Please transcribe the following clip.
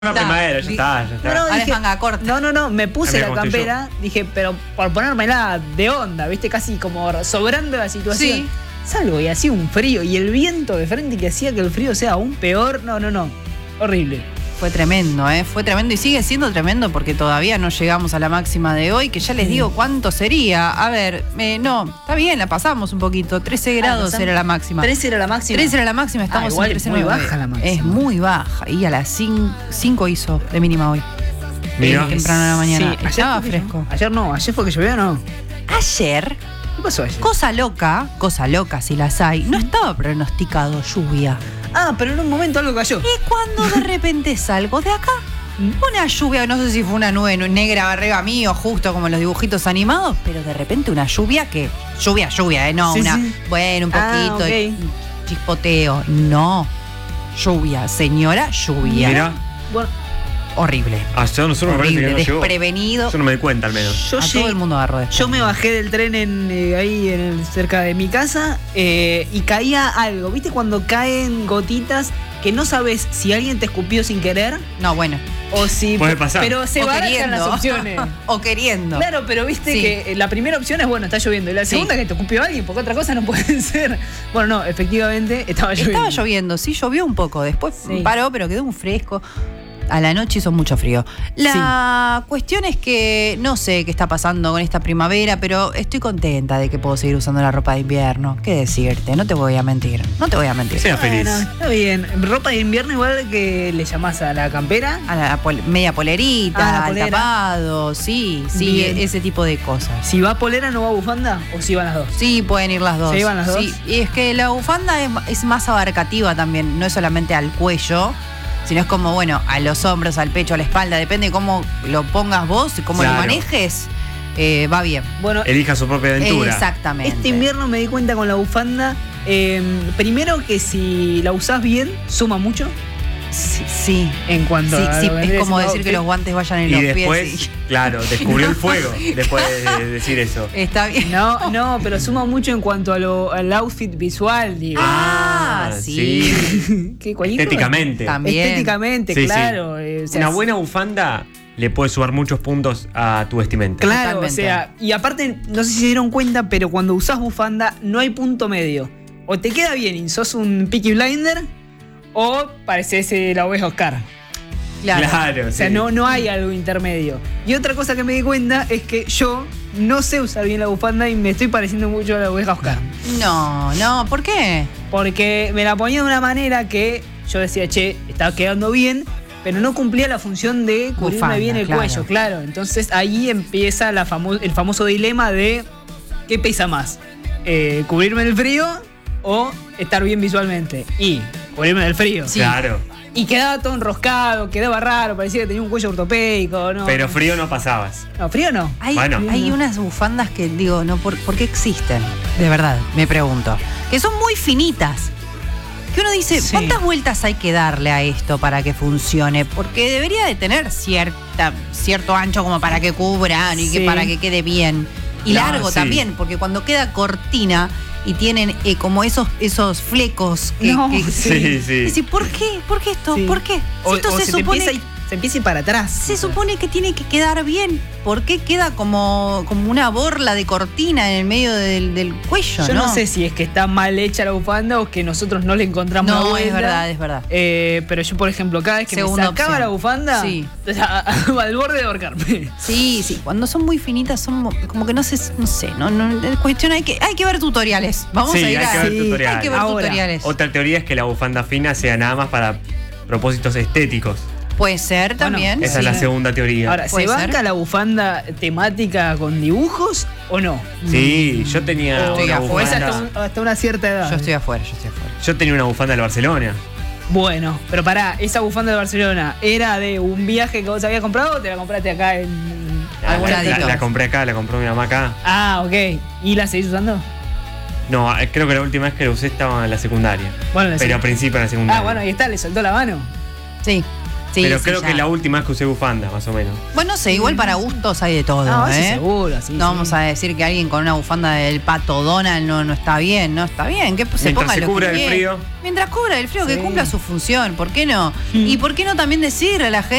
Una primavera, ya está. Ahora dije, es manga corta. No, me puse Mira la cómo estoy campera, dije, pero por ponérmela de onda, ¿viste? Casi como sobrando la situación. Sí. Salgo y hacía un frío y el viento de frente que hacía que el frío sea aún peor. No. Horrible. Fue tremendo, fue tremendo y sigue siendo tremendo porque todavía no llegamos a la máxima de hoy, que ya les digo cuánto sería. A ver, no, está bien, la pasamos un poquito. 13 grados era la máxima. 13 era la máxima. 13 era la máxima, estamos igual en 13 es muy 9. baja la máxima. Es muy baja y a las 5 hizo de mínima hoy. Mira. Temprano en la mañana. Sí, Estaba fue que fresco. ayer fue que llovió, ¿no? Ayer, ¿Qué pasó ayer? cosa loca si las hay, no estaba pronosticado lluvia. Ah, pero en un momento algo cayó. Y cuando de repente salgo de acá, una lluvia, no sé si fue una nube negra arriba mío, justo como en los dibujitos animados, pero de repente una lluvia que. Lluvia, no, Sí, una. sí. Bueno, un poquito, ok. chispoteo. No. Lluvia, señora, lluvia. Mira, Bueno, Horrible. nosotros me parece Horrible, que no llegó. desprevenido. Yo no me di cuenta al menos. yo A todo el mundo agarró después. Yo me bajé del tren cerca de mi casa y caía algo. ¿Viste cuando caen gotitas que no sabes si alguien te escupió sin querer No, bueno. o si... Puede pasar. Pero se O barajan queriendo. las opciones. O queriendo. Claro, pero viste Sí. que la primera opción es, bueno, está lloviendo. Y la Sí. segunda que te escupió alguien, porque otra cosa no puede ser. Bueno, no, efectivamente estaba lloviendo. Estaba lloviendo, sí, llovió un poco. Después Sí. paró, pero quedó un fresco. A la noche hizo mucho frío. La cuestión es que no sé qué está pasando con esta primavera, pero estoy contenta de que puedo seguir usando la ropa de invierno. ¿Qué decirte? No te voy a mentir. Sea feliz. Bueno, está bien. Ropa de invierno igual que le llamás a la campera. A la media polerita, Ah, la al polera. tapado, sí, Bien. ese tipo de cosas. Si va polera, ¿no va bufanda? ¿O si van las dos? Sí, pueden ir las dos. ¿Se iban las dos? Sí, y es que la bufanda es más abarcativa también, no es solamente al cuello, sino es como, bueno, a los hombros, al pecho, a la espalda, depende de cómo lo pongas vos y cómo Claro. lo manejes, va bien. Bueno, Elija su propia aventura. Exactamente. este invierno me di cuenta con la bufanda, primero que si la usás bien, suma mucho Sí. en cuanto Sí, a sí, lo que es vendría como siendo decir que los outfit. guantes vayan en Y los después, pies. claro, descubrió el fuego después de decir eso. Está bien. No, pero suma mucho en cuanto al outfit visual, digo. Ah, sí. ¿Qué, cualquier cosa? Estéticamente. También. Estéticamente, Sí, sí. claro. O sea, Una buena bufanda le puede sumar muchos puntos a tu vestimenta. Claro, Totalmente. o sea, y aparte, no sé si se dieron cuenta, pero cuando usás bufanda no hay punto medio. O te queda bien y sos un Peaky Blinder, o pareces la oveja Oscar. Claro. O sea, sí. no hay algo intermedio. Y otra cosa que me di cuenta es que yo no sé usar bien la bufanda y me estoy pareciendo mucho a la oveja Oscar. No, ¿por qué? Porque me la ponía de una manera que yo decía, che, estaba quedando bien, pero no cumplía la función de cubrirme Bufanda, bien el claro. cuello, claro. Entonces ahí empieza el famoso dilema de ¿qué pesa más? ¿Cubrirme el frío o estar bien visualmente? Y cubrirme del frío. Sí. Claro. Y quedaba todo enroscado, quedaba raro, parecía que tenía un cuello ortopédico, ¿no? Pero frío no pasabas. No, frío no. Hay, Bueno. hay unas bufandas que digo, no, ¿por qué existen? De verdad, me pregunto. Que son muy finitas. Que uno dice, Sí. ¿cuántas vueltas hay que darle a esto para que funcione? Porque debería de tener cierto ancho como para que cubran y Sí. que para que quede bien. Y Claro, largo sí. también, porque cuando queda cortina y tienen como esos flecos que... No, que- Sí, sí. Decir, ¿por qué? ¿Por qué esto? Sí. ¿Por qué? O, Si esto o se se, te supone... se empieza a ir para atrás. Se supone que tiene que quedar bien. ¿Por qué queda como una borla de cortina en el medio del cuello? Yo no sé si es que está mal hecha la bufanda o que nosotros no le encontramos la No, vuelta. es verdad. Pero yo, por ejemplo, cada vez que Segunda me sacaba opción. la bufanda, Sí. al borde de ahorcarme. Sí. Cuando son muy finitas, son como que no sé. Es cuestión, hay que ver tutoriales. Vamos Sí, a ir hay a. que ver sí, tutoriales. Hay que ver Ahora, tutoriales. Otra teoría es que la bufanda fina sea nada más para propósitos estéticos. Puede ser también. Esa es la segunda teoría. Ahora, ¿se Puede banca ser. la bufanda temática con dibujos o no? Sí, yo tenía Estoy una afuera. O es bufanda. hasta una cierta edad. Yo estoy afuera. Yo tenía una bufanda del Barcelona. Bueno, pero pará, esa bufanda de Barcelona, ¿era de un viaje que vos habías comprado o te la compraste acá en Algún ladito. La compré acá, la compró mi mamá acá. Ah, ok. ¿Y la seguís usando? No, creo que la última vez que la usé estaba en la secundaria. Bueno, la Pero seguís- al principio en la secundaria. Ah, bueno, ahí está, le soltó la mano. Sí. Sí, pero sí, creo ya. que la última vez que usé bufanda, más o menos. Bueno, no sé, igual para gustos hay de todo, No, eso ¿eh? seguro, sí. No sí. vamos a decir que alguien con una bufanda del Pato Donald no está bien, no está bien, que se Mientras ponga se lo cubra que el quiera. frío. Mientras cubra el frío, que Sí. cumpla su función, ¿por qué no? Y por qué no también decirle a la gente